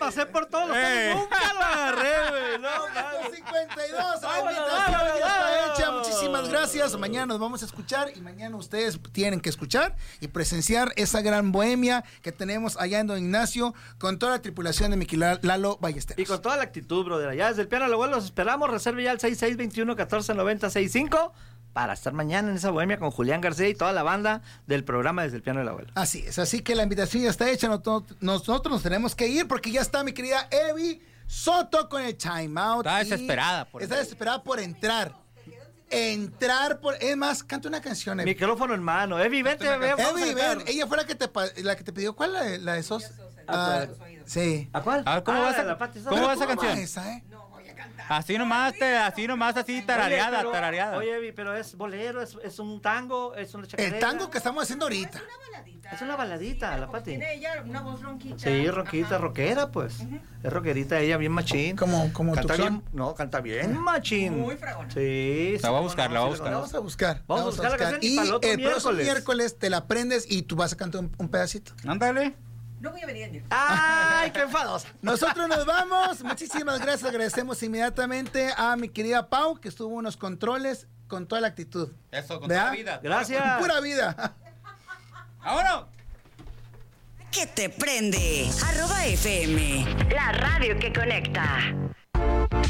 pasé por todos los tenis, nunca lo agarré, güey. No, 52, la invitación ya está hecha. Muchísimas gracias. Mañana nos vamos a escuchar y mañana ustedes tienen que escuchar y presenciar esa gran bohemia que tenemos allá en Don Ignacio con toda la tripulación de Miki Lalo Ballesteros. Y con toda la actitud, brother. Allá desde el piano al abuelo los esperamos. Reserve ya al 6621-1490-65 para estar mañana en esa bohemia con Julián García y toda la banda del programa Desde el Piano del Abuelo. Así es, así que la invitación ya está hecha. Nosotros nos tenemos que ir porque ya está mi querida Evi Soto con el timeout. Está desesperada por entrar. Es más, canta una canción, Evi. Micrófono en mano. Evi, vente, Evi, ven. Ella fue la que te pidió. ¿Cuál la de Sos? Sí. ¿A cuál? A ver, ¿cómo va esa canción? Esa, No voy a cantar. Así nomás, así tarareada. Oye, Evi, pero es bolero, es un tango, es una chacarera. el tango que estamos haciendo ahorita. Es una baladita, la Pati. Tiene ella una voz ronquita. Sí, roquita, rockera, pues. Es rockerita ella, bien machín. Como canta tu bien, no, canta bien machín. Muy fragona. Sí. La voy a buscar, La vamos a buscar. Vamos a buscar la canción y Y para el otro el próximo miércoles. miércoles te la aprendes y tú vas a cantar un pedacito. Ándale. No voy a venir en directo. ¡Ay, qué enfadosa! Nosotros nos vamos. Muchísimas gracias. Agradecemos inmediatamente a mi querida Pau, que estuvo en los controles con toda la actitud. Eso, con ¿Verdad? toda la vida. Gracias. Pura vida. ¡Vámonos! Que te prende. @FM. La radio que conecta.